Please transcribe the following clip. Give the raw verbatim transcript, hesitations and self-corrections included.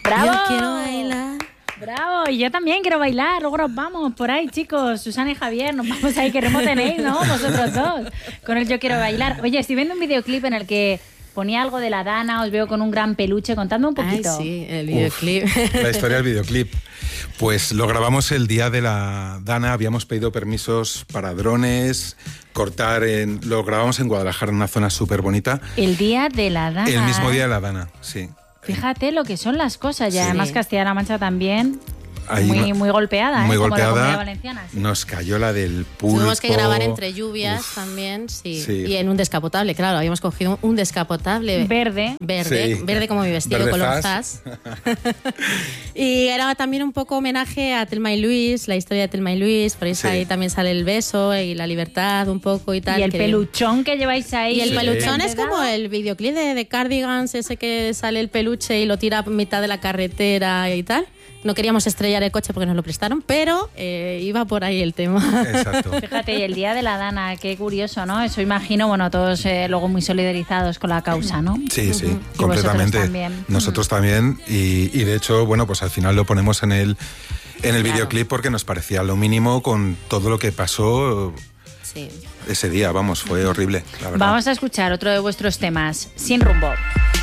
¡Bravo! Yo quiero bailar. Bravo, y yo también quiero bailar. Luego nos vamos por ahí, chicos. Susana y Javier, nos vamos ahí, que ritmo tenéis, ¿no? Vosotros dos, con el Yo quiero bailar. Oye, estoy viendo un videoclip en el que ponía algo de la Dana, os veo con un gran peluche, contadme un poquito. Ay, sí, el videoclip. Uf, la historia del videoclip. Pues lo grabamos el día de la Dana, habíamos pedido permisos para drones, cortar, en, lo grabamos en Guadalajara, en una zona súper bonita. El día de la Dana. El mismo día de la Dana, sí. Fíjate lo que son las cosas, y Sí. además Castilla-La Mancha también... Ahí muy, no, muy golpeada, muy ¿eh? Como golpeada, la Comunidad Valenciana. Sí. Nos cayó la del pulpo. Tuvimos que grabar entre lluvias. Uf, también, sí. sí. Y en un descapotable, claro, habíamos cogido un descapotable. Verde. Verde, sí. Verde como mi vestido, verde color zas. Y era también un poco homenaje a Thelma y Luis, la historia de Thelma y Luis, por eso sí. Ahí también sale el beso y la libertad un poco y tal. Y el que... peluchón que lleváis ahí. Y el sí. peluchón es como el videoclip de, de Cardigans, ese que sale el peluche y lo tira a mitad de la carretera y tal. No queríamos estrellar el coche porque nos lo prestaron, pero eh, iba por ahí el tema. Exacto. Fíjate, y el día de la Dana, qué curioso, ¿no? Eso imagino, bueno, todos eh, luego muy solidarizados con la causa, ¿no? Sí, sí, uh-huh. completamente. Vosotros también. Nosotros uh-huh. también. Y, y de hecho, bueno, pues al final lo ponemos en el, en el claro. videoclip porque nos parecía lo mínimo con todo lo que pasó. Sí. Ese día, vamos, fue horrible, la verdad. Vamos a escuchar otro de vuestros temas, Sin Rumbo.